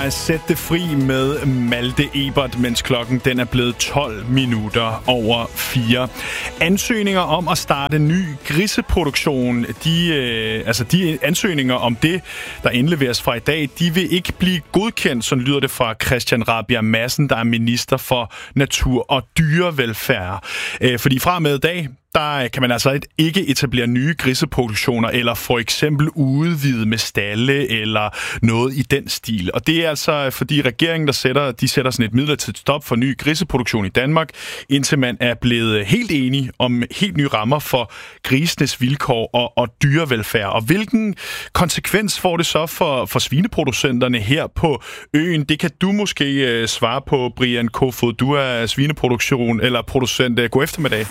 var Sæt det fri med Malte Ebert, mens klokken den er blevet 12 minutter over 4. Ansøgninger om at starte ny griseproduktion, de ansøgninger om det, der indleveres fra i dag, de vil ikke blive godkendt, sådan lyder det fra Christian Rabjerg Madsen, der er minister for natur og dyrevelfærd. Fordi fra og med i dag, der kan man altså ikke etablere nye griseproduktioner, eller for eksempel udvide med stalle, eller noget i den stil. Og det er altså, fordi regeringen, de sætter sådan et midlertidigt stop for ny griseproduktion i Danmark, indtil man er blevet helt enige om helt nye rammer for grisenes vilkår og dyrevelfærd. Og hvilken konsekvens får det så for svineproducenterne her på øen? Det kan du måske svare på, Brian Kofod. Du er svineproduktion eller producent. God eftermiddag.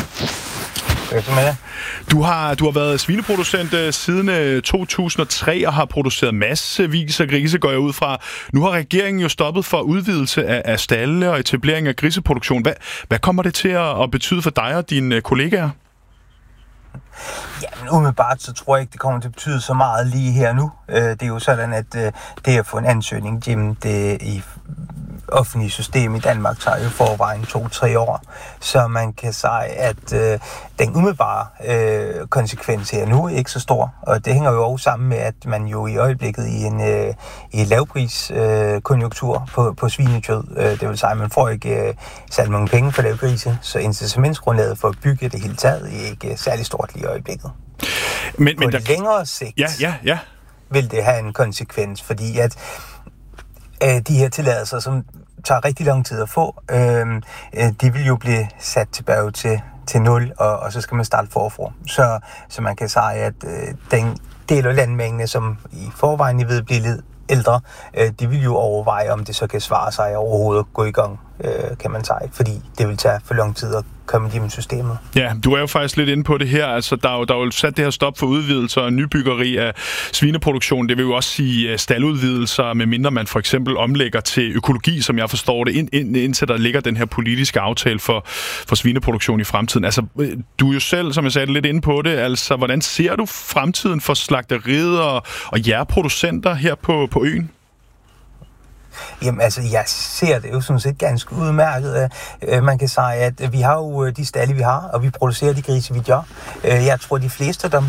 Du har været svineproducent siden 2003 og har produceret massevis af grise, går jeg ud fra. Nu har regeringen jo stoppet for udvidelse af stalle og etablering af griseproduktion. Hvad kommer det til at betyde for dig og dine kollegaer? Ja, men umiddelbart så tror jeg ikke, det kommer til at betyde så meget lige her nu. Det er jo sådan, at det at få en ansøgning gennem det i offentlige system i Danmark tager jo forvejen 2-3 år. Så man kan sige, at den umiddelbare konsekvens her nu er ikke så stor. Og det hænger jo også sammen med, at man jo i øjeblikket i en lavpriskonjunktur på svinekød. Det vil sige, at man får ikke særlig mange penge for lavgrise, så incitamentsgrundlaget for at bygge det hele taget er ikke særlig stort lige i øjeblikket. Men på længere sigt vil det have en konsekvens, fordi at de her tilladelser, som tager rigtig lang tid at få, de vil jo blive sat tilbage til 0, og så skal man starte forfra. Så man kan sige, at den del af landmængdene, som i forvejen ved at blive lidt ældre, de vil jo overveje, om det så kan svare sig overhovedet at gå i gang, kan man sige, fordi det vil tage for lang tid at komme igennem systemet. Ja, du er jo faktisk lidt inde på det her. Altså, der er jo sat det her stop for udvidelser og nybyggeri af svineproduktion. Det vil jo også sige staldudvidelser, medmindre man for eksempel omlægger til økologi, som jeg forstår det, indtil der ligger den her politiske aftale for svineproduktion i fremtiden. Altså, du er jo selv, som jeg sagde, lidt inde på det. Altså, hvordan ser du fremtiden for slagteriet og jer producenter her på øen? Jamen altså, jeg ser det jo sådan set ganske udmærket. Man kan sige, at vi har jo de stalde, vi har, og vi producerer de grise, vi gør. Jeg tror, de fleste af dem,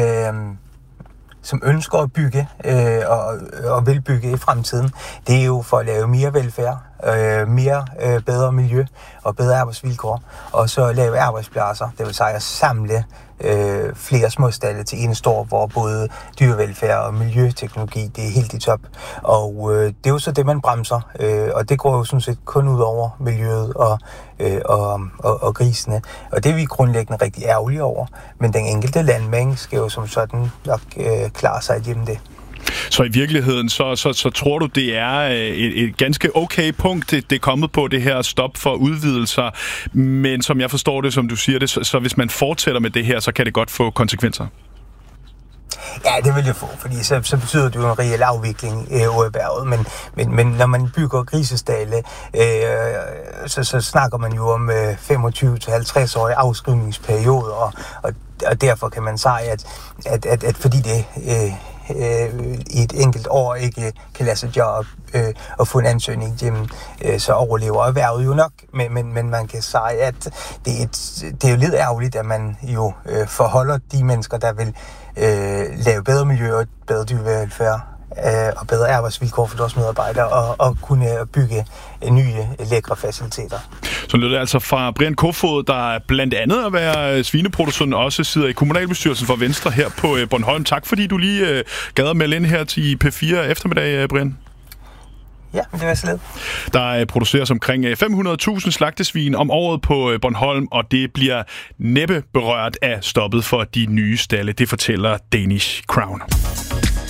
som ønsker at bygge og vil bygge i fremtiden, det er jo for at lave mere velfærd, bedre miljø og bedre arbejdsvilkår, og så lave arbejdspladser, det vil sige at samle flere små stalde til en stor, hvor både dyrevelfærd og miljøteknologi, det er helt i top. Og det er jo så det, man bremser, og det går jo sådan set kun ud over miljøet og grisene. Og det er vi grundlæggende rigtig ærgerlige over, men den enkelte landmand skal jo som sådan nok klare sig igennem det. Så i virkeligheden, så tror du, det er et ganske okay punkt, det er kommet på, det her stop for udvidelser. Men som jeg forstår det, som du siger det, så hvis man fortsætter med det her, så kan det godt få konsekvenser. Ja, det vil det få, fordi så betyder det jo en reel afvikling af erhvervet. Men når man bygger grisestalle, så snakker man jo om 25-50-årige afskrivningsperioder, og derfor kan man sige, at fordi det i et enkelt år ikke kan lade sig gøre at få en ansøgning hjem, så overlever erhvervet jo nok. Men man kan sige, at det er jo lidt ærgerligt, at man jo forholder de mennesker, der vil lave bedre miljø og bedre dyrevelfærd og bedre arbejdsvilkår for deres medarbejdere og kunne bygge nye lækre faciliteter. Så lød det altså fra Brian Kofod, der blandt andet at være svineproducent, også sidder i kommunalbestyrelsen for Venstre her på Bornholm. Tak fordi du lige gad at melde ind her til P4 eftermiddag, Brian. Ja, det var så lidt. Der produceres omkring 500.000 slagtesvin om året på Bornholm, og det bliver næppe berørt af stoppet for de nye stalde. Det fortæller Danish Crown.